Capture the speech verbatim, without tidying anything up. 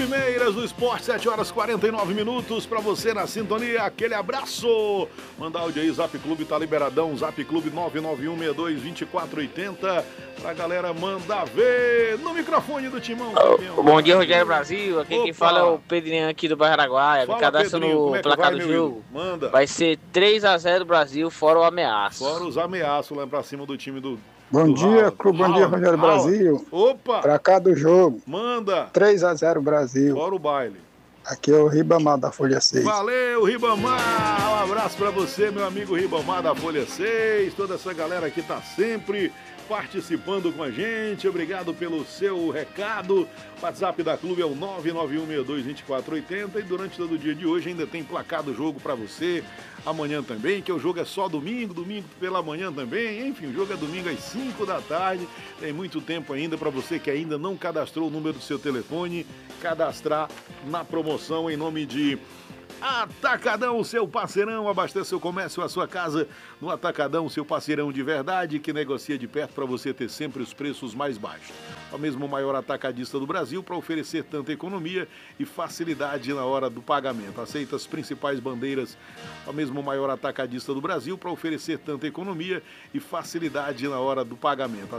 Primeiras do Esporte, sete horas e quarenta e nove minutos, pra você na sintonia, aquele abraço. Manda áudio aí, Zap Clube tá liberadão, Zap Clube nove nove um seis dois dois quatro oito zero, pra galera mandar ver no microfone do Timão. Oh, bom dia, Rogério Brasil, aqui Opa. Quem fala é o Pedrinho aqui do bairro Araguaia, me cadastro no é placar vai, do jogo. Manda. Vai ser três a zero Brasil, fora o ameaço. Fora os ameaços lá pra cima do time do... Bom do dia, Raul. Clube, bom dia, Rogério Raul. Brasil. Opa! Pra cá do jogo. Manda. três a zero Brasil. Fora o baile. Aqui é o Ribamar da Folha seis. Valeu, Ribamar! Um abraço pra você, meu amigo Ribamar da Folha seis. Toda essa galera que tá sempre participando com a gente. Obrigado pelo seu recado. O WhatsApp da Clube é o nove nove um seis dois dois quatro oito zero. E durante todo o dia de hoje ainda tem placar do jogo pra você. Amanhã também, que o jogo é só domingo, domingo pela manhã também. Enfim, o jogo é domingo às cinco da tarde. Tem muito tempo ainda para você que ainda não cadastrou o número do seu telefone, cadastrar na promoção em nome de Atacadão, o seu parceirão. Abasteça seu comércio, a sua casa no Atacadão, o seu parceirão de verdade, que negocia de perto para você ter sempre os preços mais baixos. É o mesmo maior atacadista do Brasil para oferecer tanta economia e facilidade na hora do pagamento. Aceita as principais bandeiras. É o mesmo maior atacadista do Brasil para oferecer tanta economia e facilidade na hora do pagamento.